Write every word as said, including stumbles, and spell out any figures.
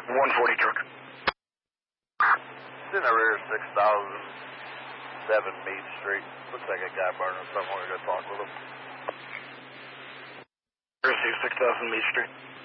one forty truck. It's in the rear, six thousand seven Meade Street. Looks like a guy burning something. We're going to talk with him. Receive six thousand Meade Street.